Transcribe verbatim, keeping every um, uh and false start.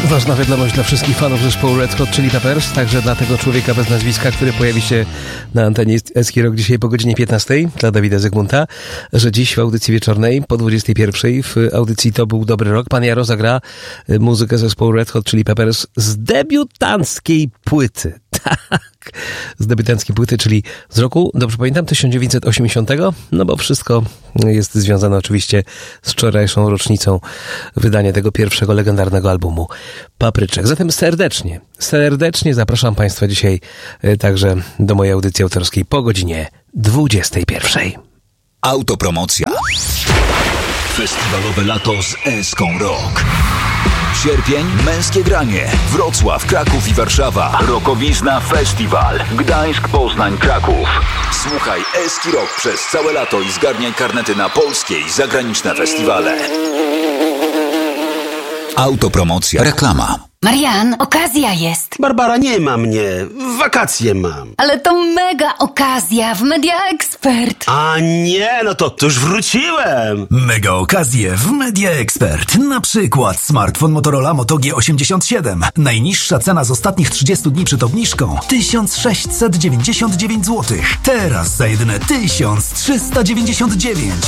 Ważna wiadomość dla wszystkich fanów zespołu Red Hot Chili Peppers, także dla tego człowieka bez nazwiska, który pojawi się na antenie Eski Rock dzisiaj po godzinie piętnastej, dla Dawida Zygmunta, że dziś w audycji wieczornej po dwudziestej pierwszej w audycji To był dobry rok pan Jaro zagra muzykę zespołu Red Hot Chili Peppers z debiutanckiej płyty. Tak, z debiutanckiej płyty, czyli z roku, dobrze pamiętam, tysiąc dziewięćset osiemdziesiątego, no bo wszystko jest związane oczywiście z wczorajszą rocznicą wydania tego pierwszego legendarnego albumu Papryczek. Zatem serdecznie, serdecznie zapraszam Państwa dzisiaj także do mojej audycji autorskiej po godzinie dwudziestej pierwszej. Autopromocja. Festiwalowe lato z Eską Rock. Sierpień, męskie granie. Wrocław, Kraków i Warszawa. Rokowizna Festiwal. Gdańsk, Poznań, Kraków. Słuchaj Eski Rock przez całe lato i zgarniaj karnety na polskie i zagraniczne festiwale. Autopromocja. Reklama. Marian, okazja jest. Barbara, nie ma mnie. Wakacje mam. Ale to mega okazja w Media Expert. A nie, no to, to już wróciłem. Mega okazje w Media Expert. Na przykład smartfon Motorola Moto G osiemdziesiąt siedem. Najniższa cena z ostatnich trzydziestu dni przed obniżką tysiąc sześćset dziewięćdziesiąt dziewięć złotych. Teraz za jedyne tysiąc trzysta dziewięćdziesiąt dziewięć.